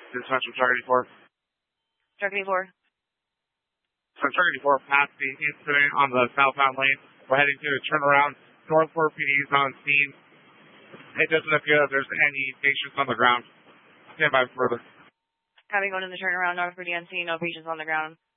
Dispatch from Target 4. Target 4. From Target 4, past the incident on the southbound lane. We're heading to a turnaround. North 4 PD is on scene. It doesn't appear that there's any patients on the ground. Stand by further. Having gone in the turnaround, North 4 PD on scene, no patients on the ground.